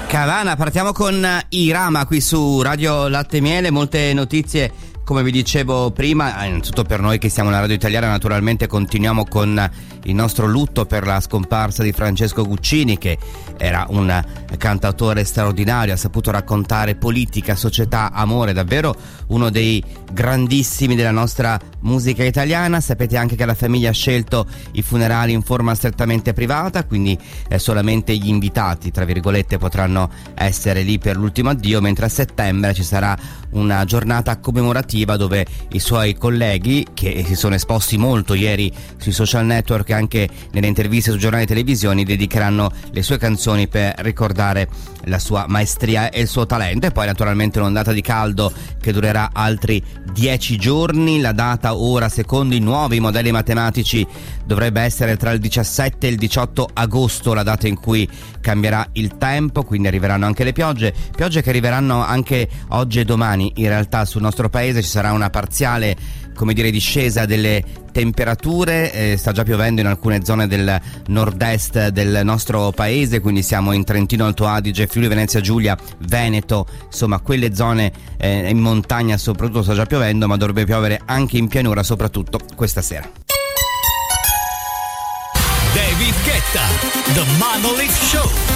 Cavana, partiamo con Irama qui su Radio Latte e Miele, molte notizie come vi dicevo prima, innanzitutto per noi che siamo una radio italiana naturalmente continuiamo con il nostro lutto per la scomparsa di Francesco Guccini, che era un cantautore straordinario, ha saputo raccontare politica, società, amore, davvero uno dei grandissimi della nostra musica italiana. Sapete anche che la famiglia ha scelto i funerali in forma strettamente privata, quindi solamente gli invitati, tra virgolette, potranno essere lì per l'ultimo addio, mentre a settembre ci sarà una giornata commemorativa dove i suoi colleghi, che si sono esposti molto ieri sui social network e anche nelle interviste su giornali e televisioni, dedicheranno le sue canzoni per ricordare la sua maestria e il suo talento. E poi naturalmente un'ondata di caldo che durerà altri 10 giorni. La data ora, secondo i nuovi modelli matematici, dovrebbe essere tra il 17 e il 18 agosto, la data in cui cambierà il tempo, quindi arriveranno anche le piogge che arriveranno anche oggi e domani. In realtà sul nostro paese ci sarà una parziale, come dire, discesa delle temperature, sta già piovendo in alcune zone del nord-est del nostro paese, quindi siamo in Trentino Alto Adige, Friuli Venezia Giulia, Veneto, insomma quelle zone in montagna soprattutto sta già piovendo, ma dovrebbe piovere anche in pianura soprattutto questa sera. David Guetta, The Monolith Show.